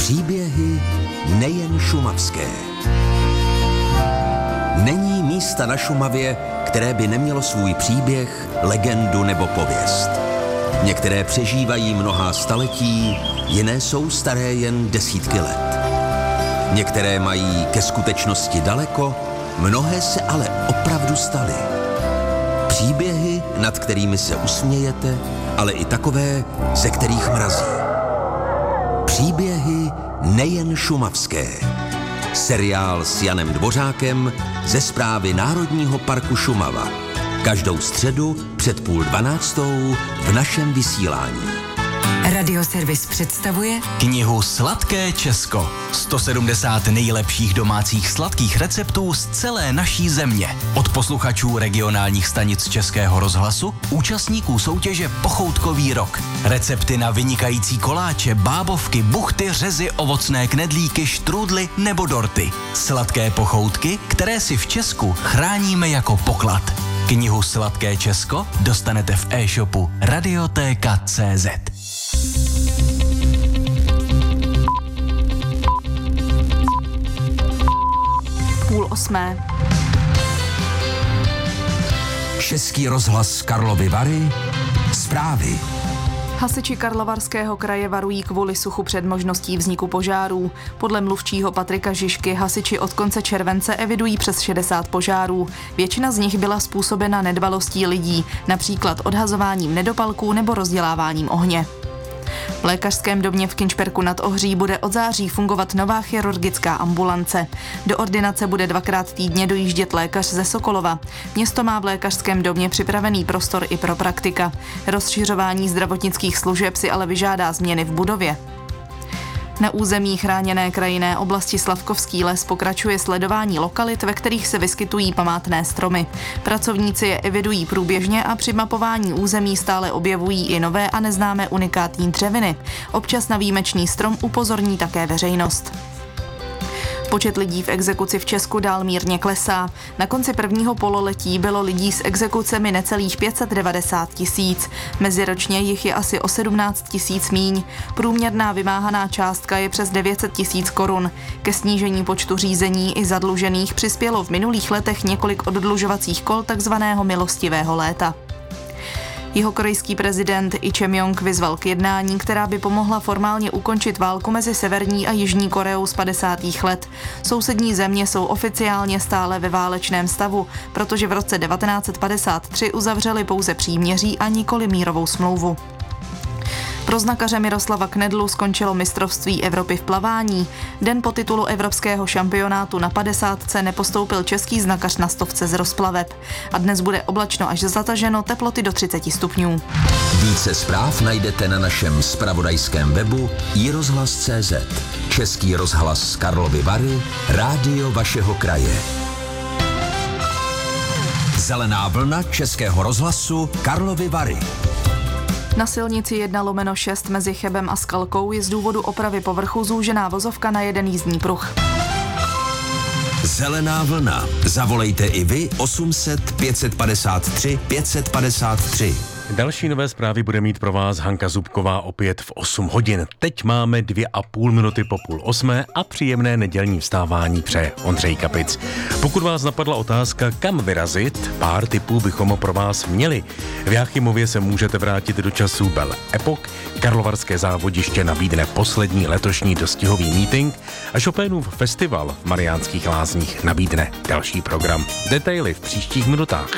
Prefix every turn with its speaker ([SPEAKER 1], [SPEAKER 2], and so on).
[SPEAKER 1] Příběhy nejen šumavské. Není místa na Šumavě, které by nemělo svůj příběh, legendu nebo pověst. Některé přežívají mnohá staletí, jiné jsou staré jen desítky let. Některé mají ke skutečnosti daleko, mnohé se ale opravdu staly. Příběhy, nad kterými se usmějete, ale i takové, ze kterých mrazí. Příběhy nejen šumavské. Seriál s Janem Dvořákem ze Správy Národního parku Šumava. Každou středu před 11:30 v našem vysílání.
[SPEAKER 2] Radioservis představuje
[SPEAKER 3] knihu Sladké Česko. 170 nejlepších domácích sladkých receptů z celé naší země. Od posluchačů regionálních stanic Českého rozhlasu, účastníků soutěže Pochoutkový rok. Recepty na vynikající koláče, bábovky, buchty, řezy, ovocné knedlíky, štrůdly nebo dorty. Sladké pochoutky, které si v Česku chráníme jako poklad. Knihu Sladké Česko dostanete v e-shopu Radioteka.cz.
[SPEAKER 4] 7:30.
[SPEAKER 1] Český rozhlas Karlovy Vary. Zprávy.
[SPEAKER 4] Hasiči Karlovarského kraje varují kvůli suchu před možností vzniku požárů. Podle mluvčího Patrika Žižky hasiči od konce července evidují přes 60 požárů. Většina z nich byla způsobena nedbalostí lidí, například odhazováním nedopalků nebo rozděláváním ohně. V lékařském domě v Kinčperku nad Ohří bude od září fungovat nová chirurgická ambulance. Do ordinace bude 2krát týdně dojíždět lékař ze Sokolova. Město má v lékařském domě připravený prostor i pro praktika. Rozšiřování zdravotnických služeb si ale vyžádá změny v budově. Na území chráněné krajinné oblasti Slavkovský les pokračuje sledování lokalit, ve kterých se vyskytují památné stromy. Pracovníci je evidují průběžně a při mapování území stále objevují i nové a neznámé unikátní dřeviny. Občas na výjimečný strom upozorní také veřejnost. Počet lidí v exekuci v Česku dál mírně klesá. Na konci prvního pololetí bylo lidí s exekucemi necelých 590 000. Meziročně jich je asi o 17 000 míň. Průměrná vymáhaná částka je přes 900 000 korun. Ke snížení počtu řízení i zadlužených přispělo v minulých letech několik oddlužovacích kol takzvaného milostivého léta. Jihokorejský prezident Lee Jae-myung vyzval k jednání, která by pomohla formálně ukončit válku mezi Severní a Jižní Koreou z 50. let. Sousední země jsou oficiálně stále ve válečném stavu, protože v roce 1953 uzavřeli pouze příměří a nikoli mírovou smlouvu. Pro znakaře Miroslava Knedlu skončilo mistrovství Evropy v plavání. Den po titulu evropského šampionátu na 50 nepostoupil český znakař na 100 z rozplaveb. A dnes bude oblačno až zataženo, teploty do 30 stupňů.
[SPEAKER 1] Více zpráv najdete na našem zpravodajském webu iRozhlas.cz. Český rozhlas Karlovy Vary, rádio vašeho kraje. Zelená vlna Českého rozhlasu Karlovy Vary.
[SPEAKER 4] Na silnici 1/6 mezi Chebem a Skalkou je z důvodu opravy povrchu zúžená vozovka na jeden jízdní pruh.
[SPEAKER 1] Zelená vlna. Zavolejte i vy 800 553 553.
[SPEAKER 5] Další nové zprávy bude mít pro vás Hanka Zubková opět v 8 hodin. Teď máme 2,5 minuty po 7:30 a příjemné nedělní vstávání přeje Ondřej Kapic. Pokud vás napadla otázka, kam vyrazit, pár tipů bychom pro vás měli. V Jáchymově se můžete vrátit do časů Belle Epoque, Karlovarské závodiště nabídne poslední letošní dostihový meeting a Chopinův festival v Mariánských Lázních nabídne další program. Detaily v příštích minutách.